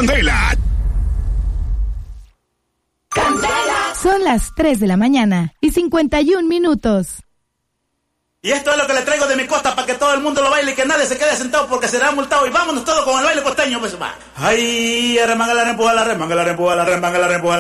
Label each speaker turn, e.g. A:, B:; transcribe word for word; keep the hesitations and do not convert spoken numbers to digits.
A: Candela.
B: Candela. Son las tres de la mañana y cincuenta y un minutos.
C: Y esto es lo que le traigo de mi costa para que todo el mundo lo baile y que nadie se quede sentado porque será multado. Y vámonos todos con el baile costeño, pues va. Ay, remanga la rempuja, la remanga la rempuja, la remanga la rempuja.